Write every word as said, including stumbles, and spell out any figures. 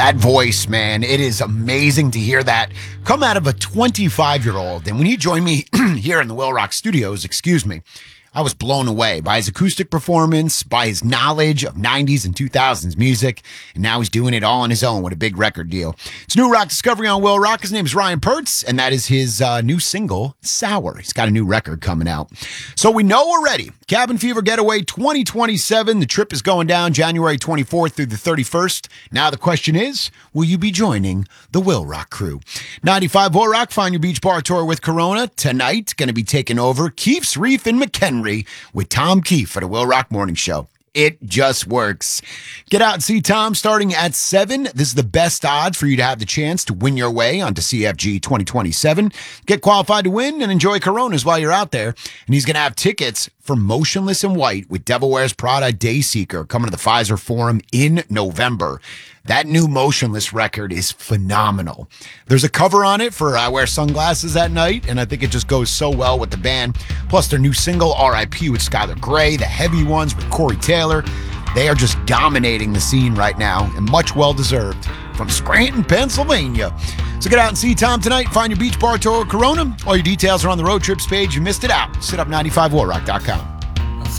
That voice, man, it is amazing to hear that come out of a twenty-five-year-old. And when he joined me here in the Will Rock Studios, excuse me, I was blown away by his acoustic performance, by his knowledge of nineties and two thousands music, and now he's doing it all on his own with a big record deal. It's New Rock Discovery on Will Rock. His name is Ryan Pertz, and that is his uh, new single, Sour. He's got a new record coming out. So we know we're ready. Cabin Fever Getaway twenty twenty-seven. The trip is going down January twenty-fourth through the thirty-first. Now the question is, will you be joining the Will Rock crew? ninety-five Will Rock, find your beach bar tour with Corona. Tonight, going to be taking over Keefe's Reef in McHenry with Tom Keefe for the Will Rock Morning Show. It just works. Get out and see Tom starting at seven. This is the best odds for you to have the chance to win your way onto C F G twenty twenty-seven. Get qualified to win and enjoy Coronas while you're out there. And he's going to have tickets for Motionless in White with Devil Wears Prada Dayseeker coming to the Pfizer Forum in November. That new Motionless record is phenomenal. There's a cover on it for I Wear Sunglasses at Night, and I think it just goes so well with the band. Plus their new single, R I P with Skylar Grey, the heavy ones with Corey Taylor. They are just dominating the scene right now, and much well-deserved from Scranton, Pennsylvania. So get out and see Tom tonight. Find your beach bar tour Corona. All your details are on the road trips page. You missed it out. sit up nine five will rock dot com.